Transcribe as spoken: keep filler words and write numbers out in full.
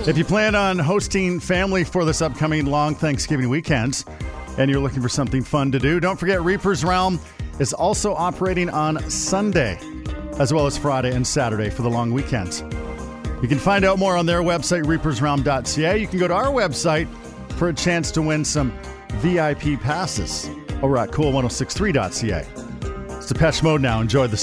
If you plan on hosting family for this upcoming long Thanksgiving weekend and you're looking for something fun to do, don't forget Reaper's Realm is also operating on Sunday as well as Friday and Saturday for the long weekends. You can find out more on their website, reapers realm dot c a. You can go to our website for a chance to win some V I P passes over at cool ten sixty-three dot c a. It's Depeche Mode now. Enjoy the